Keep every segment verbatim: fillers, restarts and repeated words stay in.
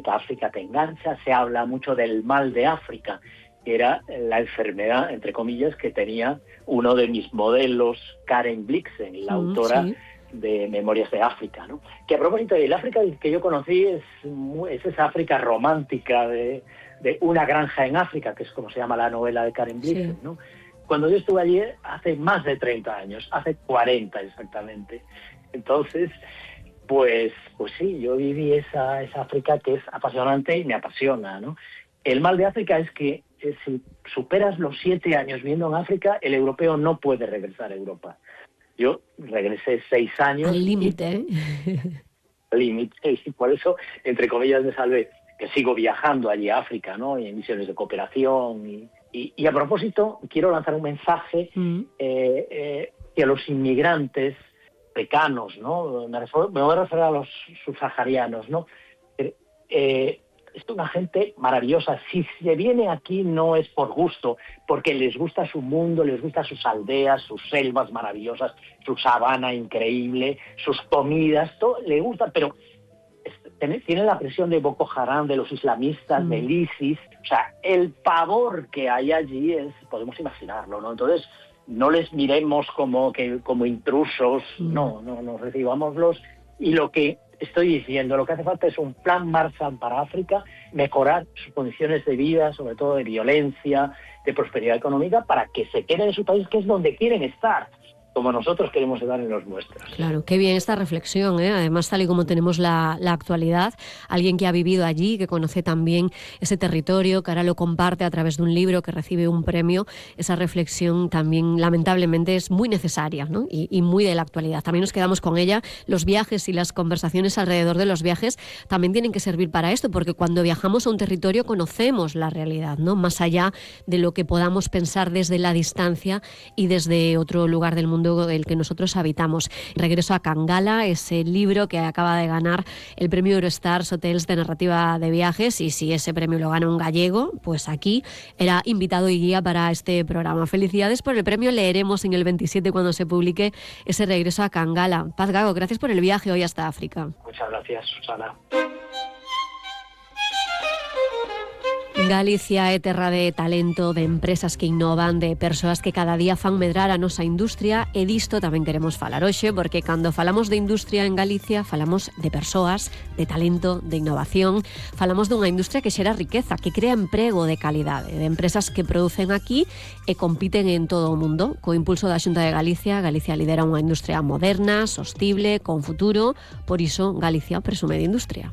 África, África te engancha, se habla mucho del mal de África, que era la enfermedad, entre comillas, que tenía uno de mis modelos, Karen Blixen, la mm, autora sí. de Memorias de África, ¿no? Que a propósito, el África que yo conocí es, es esa África romántica de, de Una granja en África, que es como se llama la novela de Karen Blixen, sí. ¿no? Cuando yo estuve allí hace más de treinta años, hace cuarenta exactamente. Entonces, pues, pues sí, yo viví esa, esa África que es apasionante y me apasiona, ¿no? El mal de África es que eh, si superas los siete años viviendo en África, el europeo no puede regresar a Europa. Yo regresé seis años. Al límite, ¿eh? Al límite, y por eso, entre comillas, me salvé, que sigo viajando allí a África, ¿no? Y en misiones de cooperación. Y, y, y a propósito, quiero lanzar un mensaje mm. eh, eh, que a los inmigrantes africanos, ¿no? Me, refiero, me voy a referir a los subsaharianos, ¿no? Eh, eh, es una gente maravillosa. Si se viene aquí no es por gusto, porque les gusta su mundo, les gusta sus aldeas, sus selvas maravillosas, su sabana increíble, sus comidas, todo le gusta, pero tiene la presión de Boko Haram, de los islamistas, mm. del ISIS. O sea, el pavor que hay allí es, podemos imaginarlo, ¿no? Entonces, no les miremos como que como intrusos, mm. no, no, no, recibámoslos. Y lo que estoy diciendo, lo que hace falta es un plan Marshall para África, mejorar sus condiciones de vida, sobre todo de violencia, de prosperidad económica, para que se queden en su país, que es donde quieren estar, como nosotros queremos estar en los nuestros. Claro, qué bien esta reflexión, ¿eh? Además, tal y como tenemos la, la actualidad, alguien que ha vivido allí, que conoce también ese territorio, que ahora lo comparte a través de un libro, que recibe un premio, esa reflexión también, lamentablemente, es muy necesaria, ¿no? y, y muy de la actualidad. También nos quedamos con ella. Los viajes y las conversaciones alrededor de los viajes también tienen que servir para esto, porque cuando viajamos a un territorio conocemos la realidad, ¿no? Más allá de lo que podamos pensar desde la distancia y desde otro lugar del mundo el que nosotros habitamos. Regreso a Kangala, ese libro que acaba de ganar el premio Eurostars Hotels de narrativa de viajes, y si ese premio lo gana un gallego, pues aquí era invitado y guía para este programa. Felicidades por el premio, leeremos en el veintisiete cuando se publique ese Regreso a Kangala. Paz Gago, gracias por el viaje hoy hasta África. Muchas gracias, Susana. Galicia é terra de talento, de empresas que innovan, de persoas que cada día fan medrar a nosa industria, e disto tamén queremos falar hoxe, porque cando falamos de industria en Galicia falamos de persoas, de talento, de innovación, falamos dunha industria que xera riqueza, que crea emprego de calidade, de empresas que producen aquí e compiten en todo o mundo. Co impulso da Xunta de Galicia, Galicia lidera unha industria moderna, sostible, con futuro, por iso Galicia presume de industria.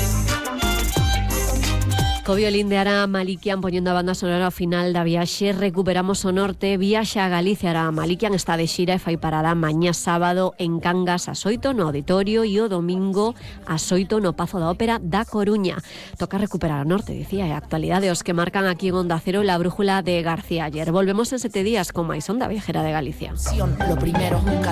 Co violín de Ara Malikian poñendo a banda sonora ao final da viaxe, recuperamos o norte, viaxa a Galicia. Ara Malikian está de xira e fai parada mañá sábado en Cangas ás oito no Auditorio e o domingo ás oito no Pazo da Ópera da Coruña. Toca recuperar o norte, dicía, e a actualidade os que marcan aquí en Onda Cero la brújula de García Ayer. Volvemos en sete días con máis Onda Viajera de Galicia. Lo primero,